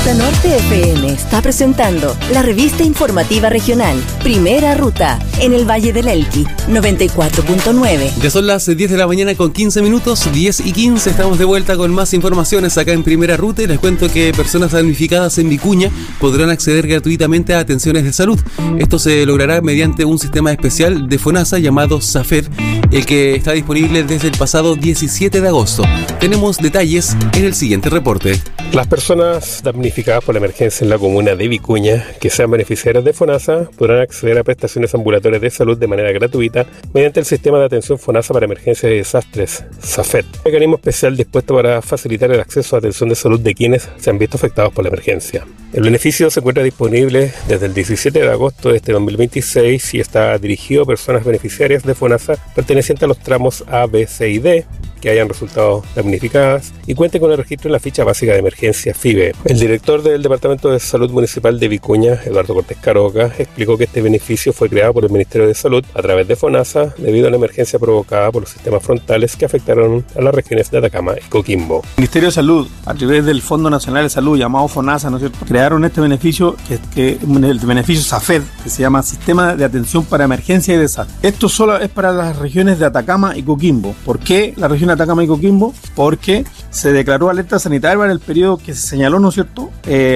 Ruta Norte FM está presentando la revista informativa regional Primera Ruta en el Valle del Elqui, 94.9. Ya son las 10 de la mañana con 15 minutos, 10 y 15. Estamos de vuelta con más informaciones acá en Primera Ruta y les cuento que personas damnificadas en Vicuña podrán acceder gratuitamente a atenciones de salud. Esto se logrará mediante un sistema especial de FONASA llamado SAFED, el que está disponible desde el pasado 17 de agosto. Tenemos detalles en el siguiente reporte. Las personas damnificadas por la emergencia en la comuna de Vicuña que sean beneficiarias de FONASA podrán acceder a prestaciones ambulatorias de salud de manera gratuita mediante el sistema de atención FONASA para emergencias y desastres, SAFED, un mecanismo especial dispuesto para facilitar el acceso a atención de salud de quienes se han visto afectados por la emergencia. El beneficio se encuentra disponible desde el 17 de agosto de este 2026 y está dirigido a personas beneficiarias de FONASA pertenecientes a los tramos A, B, C y D que hayan resultado damnificadas y cuenten con el registro en la ficha básica de emergencia FIBE. El director del Departamento de Salud Municipal de Vicuña, Eduardo Cortés Caroca, explicó que este beneficio fue creado por el Ministerio de Salud a través de FONASA debido a la emergencia provocada por los sistemas frontales que afectaron a las regiones de Atacama y Coquimbo. El Ministerio de Salud, a través del Fondo Nacional de Salud llamado FONASA, ¿no es cierto?, crearon este beneficio, el beneficio SAFED, que se llama Sistema de Atención para Emergencia y Desastre. Esto solo es para las regiones de Atacama y Coquimbo. ¿Por qué la región de Atacama y Coquimbo? Porque se declaró alerta sanitaria en el periodo que se señaló, ¿no es cierto?,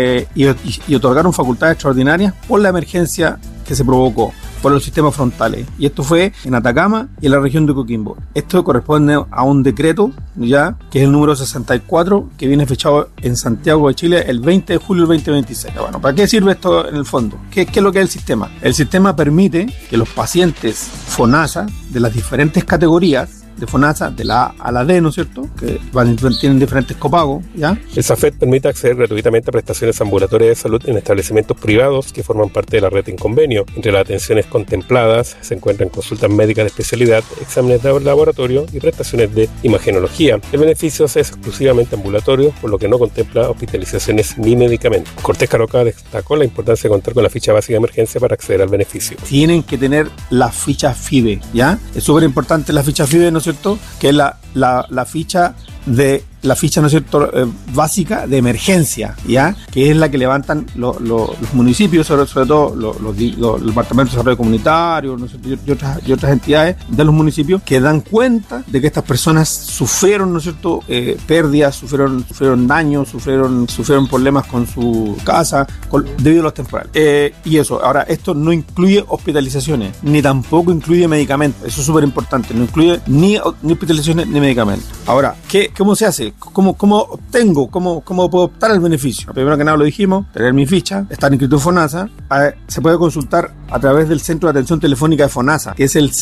y otorgaron facultades extraordinarias por la emergencia que se provocó por los sistemas frontales, y esto fue en Atacama y en la región de Coquimbo. Esto corresponde a un decreto, ya, que es el número 64, que viene fechado en Santiago de Chile el 20 de julio del 2026. Bueno, ¿para qué sirve esto en el fondo? ¿Qué es lo que es el sistema? El sistema permite que los pacientes FONASA de las diferentes categorías de FONASA, de la A a la D, ¿no es cierto?, que tienen diferentes copagos, ¿ya? El SAFED permite acceder gratuitamente a prestaciones ambulatorias de salud en establecimientos privados que forman parte de la red en convenio. Entre las atenciones contempladas se encuentran consultas médicas de especialidad, exámenes de laboratorio y prestaciones de imagenología. El beneficio es exclusivamente ambulatorio, por lo que no contempla hospitalizaciones ni medicamentos. Cortés Caroca destacó la importancia de contar con la ficha básica de emergencia para acceder al beneficio. Tienen que tener la ficha FIBE, ¿ya? Es súper importante la ficha FIBE, ¿no es cierto?, que es la ficha de la ficha, ¿no es cierto?, básica de emergencia, ¿ya?, que es la que levantan los municipios, sobre todo los departamentos de desarrollo comunitario, ¿no es cierto?, y otras entidades de los municipios que dan cuenta de que estas personas sufrieron, ¿no es cierto?, pérdidas, sufrieron daños, sufrieron problemas con su casa debido a los temporales. Y eso, ahora, esto no incluye hospitalizaciones, ni tampoco incluye medicamentos. Eso es súper importante, no incluye ni hospitalizaciones ni medicamentos. Ahora, ¿cómo se hace? ¿Cómo obtengo? ¿Cómo puedo optar al beneficio? Primero que nada lo dijimos, tener mi ficha, estar inscrito en FONASA. Se puede consultar a través del Centro de Atención Telefónica de FONASA, que es el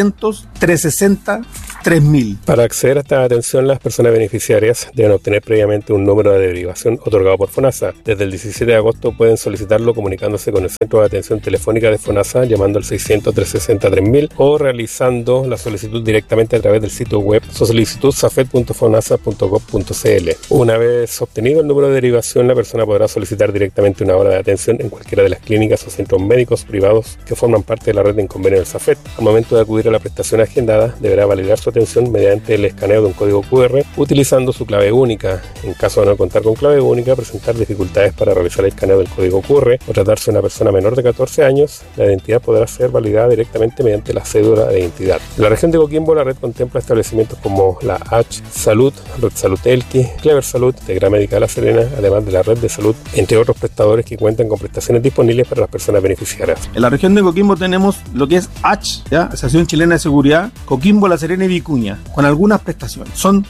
600-360-3000. Para acceder a esta atención, las personas beneficiarias deben obtener previamente un número de derivación otorgado por FONASA. Desde el 17 de agosto pueden solicitarlo comunicándose con el Centro de Atención Telefónica de FONASA llamando al 600-360-3000 o realizando la solicitud directamente a través del sitio web solicitudsafed.fonasa.gov.cl. Una vez obtenido el número de derivación, la persona podrá solicitar directamente una hora de atención en cualquiera de las clínicas o centros médicos privados que forman parte de la red de convenio del SAFED. Al momento de acudir a la prestación agendada, deberá validar su atención mediante el escaneo de un código QR utilizando su clave única. En caso de no contar con clave única, presentar dificultades para realizar el escaneo del código QR o tratarse de una persona menor de 14 años, la identidad podrá ser validada directamente mediante la cédula de identidad. En la región de Coquimbo, la red contempla establecimientos como la H Salud, Red Salud Elqui, Clever Salud, Integra Médica La Serena, además de la red de salud, entre otros prestadores que cuentan con prestaciones disponibles para las personas beneficiarias. En la región de Coquimbo tenemos lo que es H, ¿ya?, Asociación Chilena de Seguridad, Coquimbo, La Serena y Vicuña, con algunas prestaciones. Son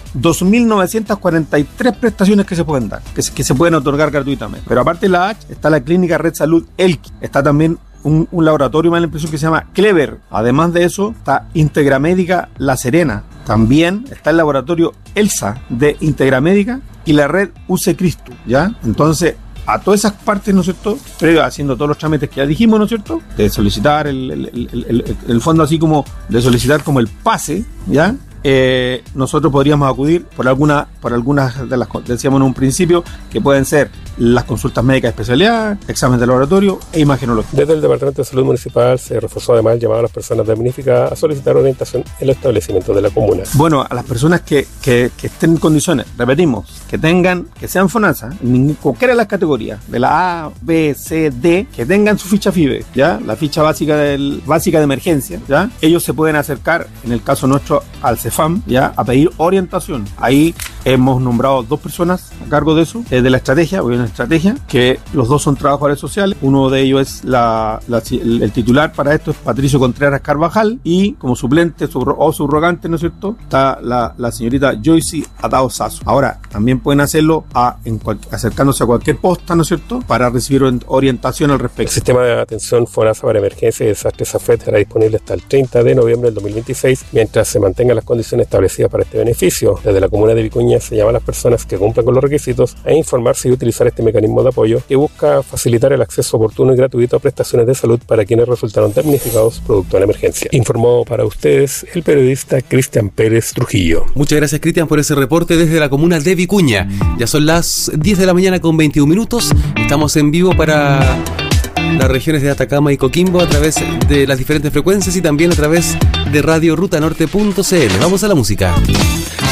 2.943 prestaciones que se pueden dar, que se pueden otorgar gratuitamente. Pero aparte de la H, está la clínica Red Salud Elqui, está también un laboratorio, me da la impresión, que se llama Clever. Además de eso, está Integra Médica La Serena. También está el laboratorio ELSA de Integra Médica y la red UC Cristo, ¿ya? Entonces, a todas esas partes, ¿no es cierto?, previo haciendo todos los trámites que ya dijimos, ¿no es cierto?, de solicitar el fondo, así como de solicitar como el pase, ¿ya?, nosotros podríamos acudir por algunas de las, decíamos en un principio, que pueden ser las consultas médicas de especialidad, examen de laboratorio e imagenología. Desde el Departamento de Salud Municipal se reforzó además el llamado a las personas damnificadas a solicitar orientación en los establecimientos de la comuna. Bueno, a las personas que estén en condiciones, repetimos, que sean FONASA, en cualquiera de las categorías, de la A, B, C, D, que tengan su ficha FIBE, ¿ya? La ficha básica de emergencia, ¿ya? Ellos se pueden acercar, en el caso nuestro, al CEFAM, ¿ya? A pedir orientación. Ahí hemos nombrado 2 personas a cargo de eso, de la estrategia, o de una estrategia, que los 2 son trabajadores sociales. Uno de ellos es el titular para esto es Patricio Contreras Carvajal, y como suplente o subrogante, ¿no es cierto?, está la señorita Joyce Atao Sasso. Ahora, también pueden hacerlo acercándose a cualquier posta, ¿no es cierto?, para recibir orientación al respecto. El sistema de atención FONASA para emergencias y desastres SAFET será disponible hasta el 30 de noviembre del 2026, mientras se mantengan las condiciones establecidas para este beneficio. Desde la comuna de Vicuña se llama a las personas que cumplan con los requisitos a informarse y utilizar este mecanismo de apoyo que busca facilitar el acceso oportuno y gratuito a prestaciones de salud para quienes resultaron damnificados producto de la emergencia. Informó para ustedes el periodista Cristian Pérez Trujillo. Muchas gracias, Cristian, por ese reporte desde la comuna de Vicuña. Ya son las 10 de la mañana con 21 minutos. Estamos en vivo para las regiones de Atacama y Coquimbo a través de las diferentes frecuencias y también a través de Radio Ruta Norte.cl. Vamos a la música.